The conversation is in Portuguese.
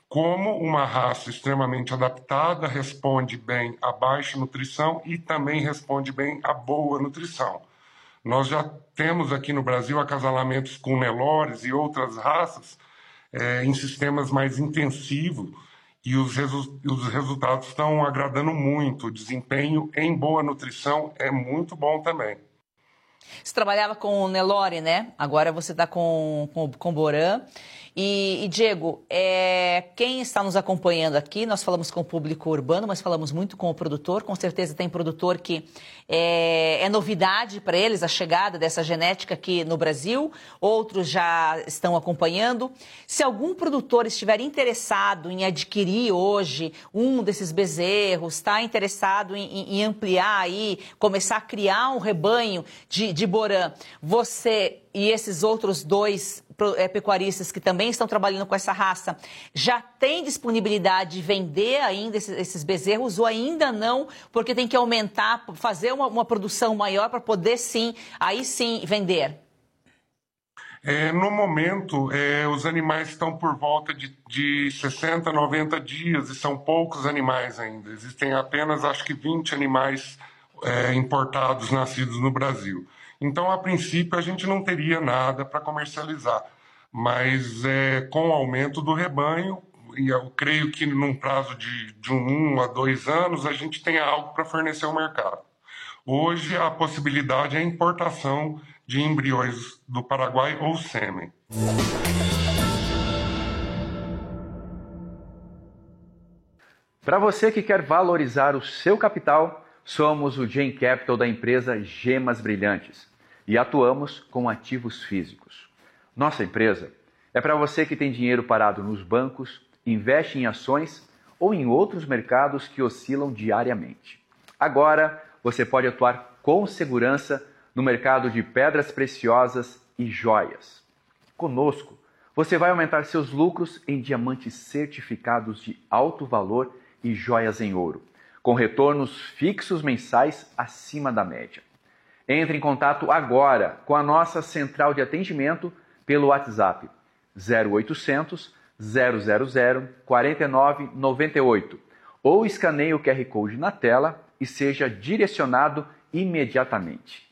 como uma raça extremamente adaptada, responde bem à baixa nutrição e também responde bem à boa nutrição. Nós já temos aqui no Brasil acasalamentos com Nelores e outras raças em sistemas mais intensivos e os resultados estão agradando muito. O desempenho em boa nutrição é muito bom também. Você trabalhava com o Nelore, né? Agora você está com Boran. E Diego, quem está nos acompanhando aqui, nós falamos com o público urbano, mas falamos muito com o produtor. Com certeza tem produtor que é novidade para eles a chegada dessa genética aqui no Brasil. Outros já estão acompanhando. Se algum produtor estiver interessado em adquirir hoje um desses bezerros, está interessado em ampliar aí, começar a criar um rebanho de Boran, você e esses outros dois pecuaristas que também estão trabalhando com essa raça, já tem disponibilidade de vender ainda esses bezerros ou ainda não, porque tem que aumentar, fazer uma produção maior para poder aí sim vender? No momento, os animais estão por volta de 60, 90 dias e são poucos animais ainda. Existem apenas, acho que 20 animais importados, nascidos no Brasil. Então, a princípio, a gente não teria nada para comercializar, mas com o aumento do rebanho, e eu creio que num prazo de 1 a 2 anos, a gente tenha algo para fornecer ao mercado. Hoje, a possibilidade é a importação de embriões do Paraguai ou sêmen. Para você que quer valorizar o seu capital, somos o Gen Capital da empresa Gemas Brilhantes e atuamos com ativos físicos. Nossa empresa é para você que tem dinheiro parado nos bancos, investe em ações ou em outros mercados que oscilam diariamente. Agora você pode atuar com segurança no mercado de pedras preciosas e joias. Conosco, você vai aumentar seus lucros em diamantes certificados de alto valor e joias em ouro, com retornos fixos mensais acima da média. Entre em contato agora com a nossa central de atendimento pelo WhatsApp 0800 000 4998 ou escaneie o QR Code na tela e seja direcionado imediatamente.